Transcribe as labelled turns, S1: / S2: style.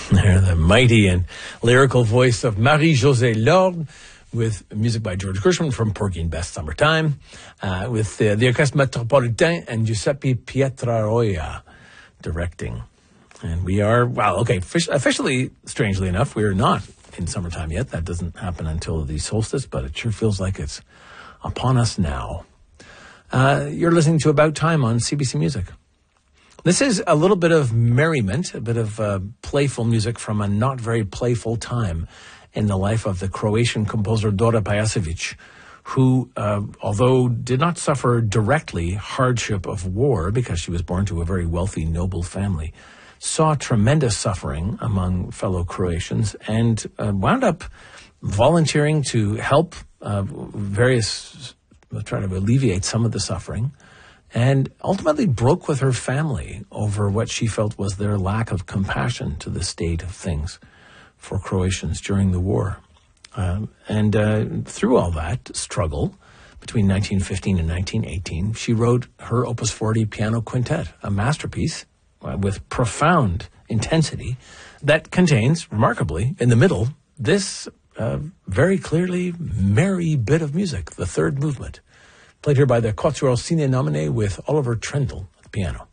S1: The mighty and lyrical voice of Marie-Josée Lorde, with music by George Gershwin from Porgy and Bess Summertime, with the Orchestre Metropolitain and Giuseppe Pietraroia directing. And we are, officially, strangely enough, we are not in summertime yet. That doesn't happen until the solstice, but it sure feels like it's upon us now. You're listening to About Time on CBC Music. This is a little bit of merriment, a bit of playful music from a not very playful time in the life of the Croatian composer Dora Pajasevic, who, although did not suffer directly hardship of war because she was born to a very wealthy, noble family, saw tremendous suffering among fellow Croatians and wound up volunteering to help try to alleviate some of the suffering, and ultimately broke with her family over what she felt was their lack of compassion to the state of things for Croatians during the war. Through all that struggle, between 1915 and 1918, she wrote her Opus 40 piano quintet, a masterpiece with profound intensity that contains, remarkably, in the middle, this very clearly merry bit of music, the third movement, played here by the Quatuor Sine Nomine with Oliver Trendle at the piano.